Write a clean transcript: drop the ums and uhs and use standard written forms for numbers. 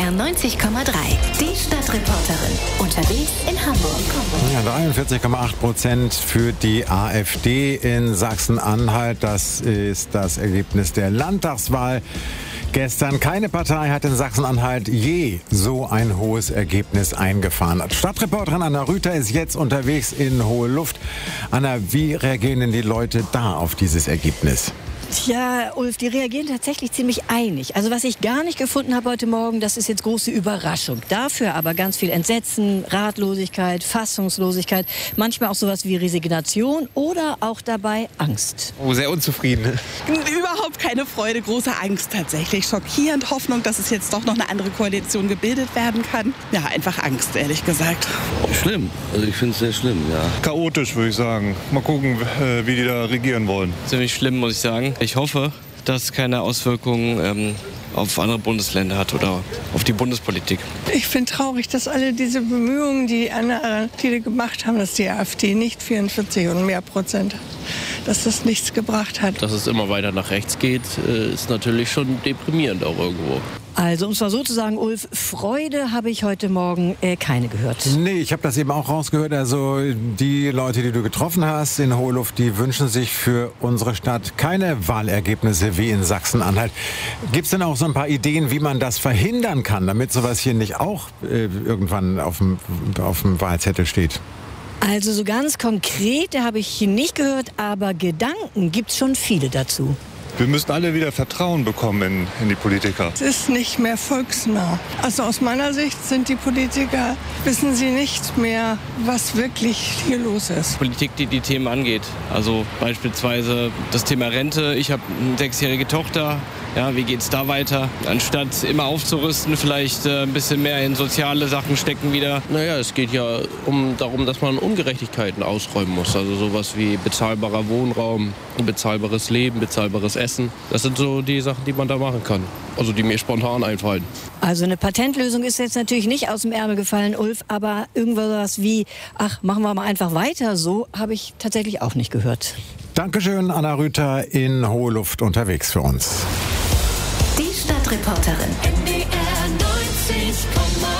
NDR 90,3. Die Stadtreporterin. Unterwegs in Hamburg. Ja, 43,8% für die AfD in Sachsen-Anhalt. Das ist das Ergebnis der Landtagswahl gestern. Keine Partei hat in Sachsen-Anhalt je so ein hohes Ergebnis eingefahren. Stadtreporterin Anna Rüther ist jetzt unterwegs in Hohe Luft. Anna, wie reagieren denn die Leute da auf dieses Ergebnis? Tja, Ulf, die reagieren tatsächlich ziemlich einig. Also was ich gar nicht gefunden habe heute Morgen, das ist jetzt große Überraschung. Dafür aber ganz viel Entsetzen, Ratlosigkeit, Fassungslosigkeit, manchmal auch sowas wie Resignation oder auch dabei Angst. Oh, sehr unzufrieden. Überhaupt keine Freude, große Angst tatsächlich. Schockierend, Hoffnung, dass es jetzt doch noch eine andere Koalition gebildet werden kann. Ja, einfach Angst, ehrlich gesagt. Schlimm, also ich finde es sehr schlimm, ja. Chaotisch, würde ich sagen. Mal gucken, wie die da regieren wollen. Ziemlich schlimm, muss ich sagen. Ich hoffe, dass es keine Auswirkungen auf andere Bundesländer hat oder auf die Bundespolitik. Ich finde traurig, dass alle diese Bemühungen, die die gemacht haben, dass die AfD nicht 44 und mehr Prozent, dass das nichts gebracht hat. Dass es immer weiter nach rechts geht, ist natürlich schon deprimierend auch irgendwo. Also, um es mal so zu sagen, Ulf, Freude habe ich heute Morgen keine gehört. Nee, ich habe das eben auch rausgehört. Also die Leute, die du getroffen hast in Hohe Luft, die wünschen sich für unsere Stadt keine Wahlergebnisse wie in Sachsen-Anhalt. Gibt es denn auch so ein paar Ideen, wie man das verhindern kann, damit sowas hier nicht auch irgendwann auf dem Wahlzettel steht? Also so ganz konkret habe ich nicht gehört, aber Gedanken gibt es schon viele dazu. Wir müssen alle wieder Vertrauen bekommen in die Politiker. Es ist nicht mehr volksnah. Also aus meiner Sicht sind die Politiker, wissen sie nicht mehr, was wirklich hier los ist. Politik, die die Themen angeht. Also beispielsweise das Thema Rente. Ich habe eine 6-jährige Tochter. Ja, wie geht's da weiter? Anstatt immer aufzurüsten, vielleicht ein bisschen mehr in soziale Sachen stecken wieder. Naja, es geht ja darum, dass man Ungerechtigkeiten ausräumen muss. Also sowas wie bezahlbarer Wohnraum, bezahlbares Leben, bezahlbares Essen. Das sind so die Sachen, die man da machen kann. Also die mir spontan einfallen. Also eine Patentlösung ist jetzt natürlich nicht aus dem Ärmel gefallen, Ulf, aber irgendwas wie, ach, machen wir mal einfach weiter, so habe ich tatsächlich auch nicht gehört. Dankeschön, Anna Rüther in Hohe Luft unterwegs für uns. Die Stadtreporterin. NDR 90,3.